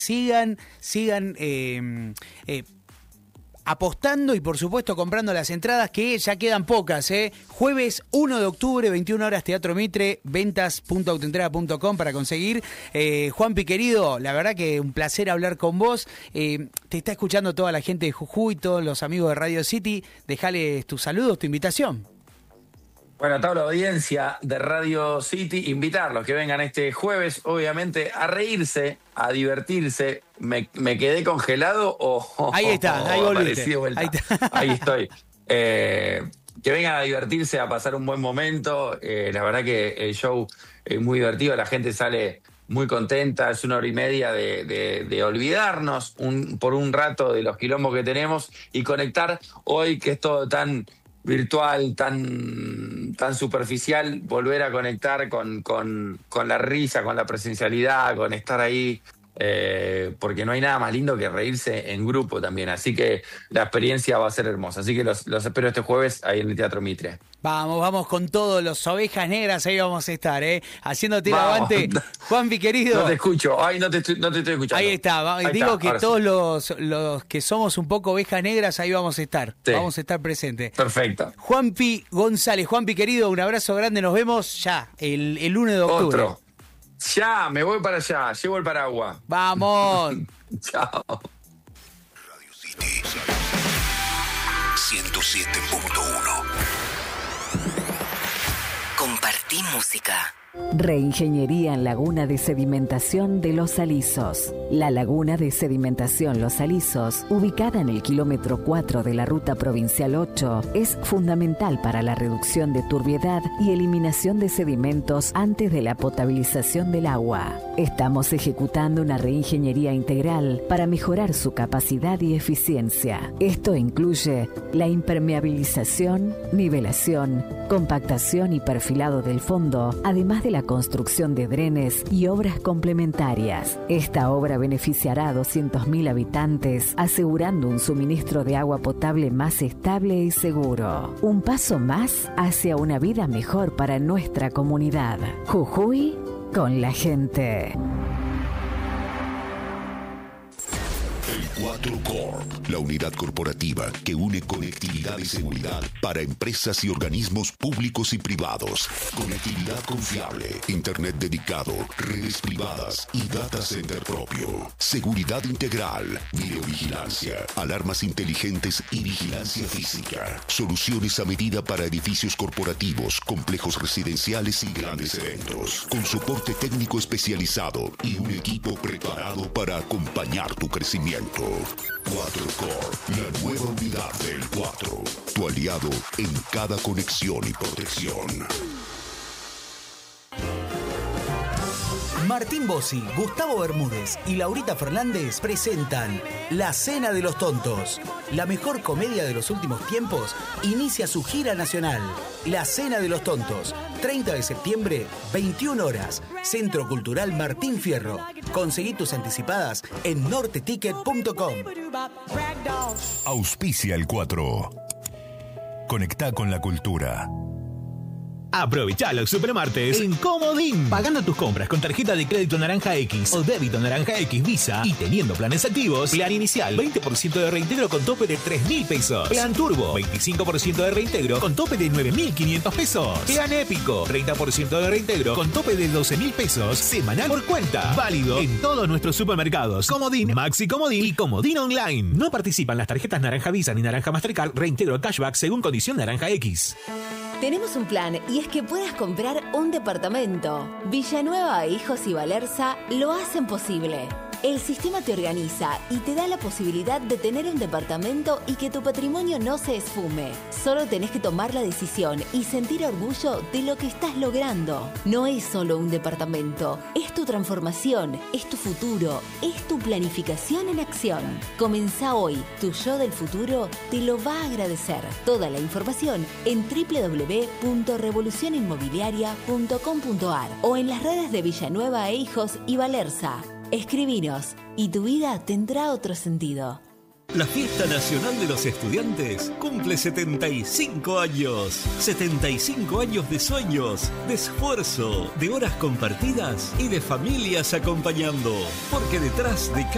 sigan apostando y por supuesto comprando las entradas, que ya quedan pocas. Jueves 1 de octubre, 21 horas, Teatro Mitre, ventas.autoentrada.com para conseguir. Juanpi, querido, la verdad que un placer hablar con vos. Te está escuchando toda la gente de Jujuy, todos los amigos de Radio City. Dejales tus saludos, tu invitación. Bueno, a toda la audiencia de Radio City, invitarlos que vengan este jueves, obviamente, a reírse, a divertirse. ¿Me quedé congelado o ahí está, ahí volviste. Ahí estoy. Que vengan a divertirse, a pasar un buen momento. La verdad que el show es muy divertido, la gente sale muy contenta. Es 1 hora y media de olvidarnos por un rato de los quilombos que tenemos y conectar hoy, que es todo tan virtual, tan superficial, volver a conectar con la risa, con la presencialidad, con estar ahí, porque no hay nada más lindo que reírse en grupo también. Así que la experiencia va a ser hermosa. Así que los espero este jueves ahí en el Teatro Mitre. Vamos con todos los Ovejas Negras, ahí vamos a estar, haciéndote el aguante. Juanpi, querido. No te escucho, no te estoy escuchando. Ahí está, digo que todos los que somos un poco Ovejas Negras, ahí vamos a estar, sí. Vamos a estar presentes. Perfecto. Juanpi González, Juanpi, querido, un abrazo grande, nos vemos ya, el 1 de octubre. Otro. Ya, me voy para allá, llevo el paraguas. ¡Vamos! Chao. Radio City 107.1. Compartí música. Reingeniería en Laguna de Sedimentación de Los Alisos. La Laguna de Sedimentación Los Alisos, ubicada en el kilómetro 4 de la Ruta Provincial 8, es fundamental para la reducción de turbiedad y eliminación de sedimentos antes de la potabilización del agua. Estamos ejecutando una reingeniería integral para mejorar su capacidad y eficiencia. Esto incluye la impermeabilización, nivelación, compactación y perfilado del fondo, además de la construcción de drenes y obras complementarias. Esta obra beneficiará a 200.000 habitantes, asegurando un suministro de agua potable más estable y seguro. Un paso más hacia una vida mejor para nuestra comunidad. Jujuy con la gente. 4 Corp, la unidad corporativa que une conectividad y seguridad para empresas y organismos públicos y privados. Conectividad confiable, internet dedicado, redes privadas y data center propio. Seguridad integral, videovigilancia, alarmas inteligentes y vigilancia física. Soluciones a medida para edificios corporativos, complejos residenciales y grandes eventos. Con soporte técnico especializado y un equipo preparado para acompañar tu crecimiento. 4 Corp, la nueva unidad del 4. Tu aliado en cada conexión y protección. Martín Bossi, Gustavo Bermúdez y Laurita Fernández presentan La Cena de los Tontos. La mejor comedia de los últimos tiempos inicia su gira nacional. La Cena de los Tontos, 30 de septiembre, 21 horas. Centro Cultural Martín Fierro. Conseguí tus anticipadas en norteticket.com. Auspicia el 4. Conectá con la cultura. Aprovechá los supermartes en Comodín. Pagando tus compras con tarjeta de crédito Naranja X o débito Naranja X Visa y teniendo planes activos, plan inicial 20% de reintegro con tope de 3.000 pesos. Plan Turbo 25% de reintegro con tope de 9.500 pesos. Plan Épico 30% de reintegro con tope de 12.000 pesos semanal por cuenta. Válido en todos nuestros supermercados. Comodín, Maxi Comodín y Comodín Online. No participan las tarjetas Naranja Visa ni Naranja Mastercard. Reintegro cashback según condición Naranja X. Tenemos un plan y es que puedas comprar un departamento. Villanueva e Hijos y Valerza lo hacen posible. El sistema te organiza y te da la posibilidad de tener un departamento y que tu patrimonio no se esfume. Solo tenés que tomar la decisión y sentir orgullo de lo que estás logrando. No es solo un departamento, es tu transformación, es tu futuro, es tu planificación en acción. Comenzá hoy, tu yo del futuro te lo va a agradecer. Toda la información en www.revolucioninmobiliaria.com.ar o en las redes de Villanueva e Hijos y Valerza. Escribinos y tu vida tendrá otro sentido. La Fiesta Nacional de los Estudiantes cumple 75 años. 75 años de sueños, de esfuerzo, de horas compartidas y de familias acompañando. Porque detrás de cada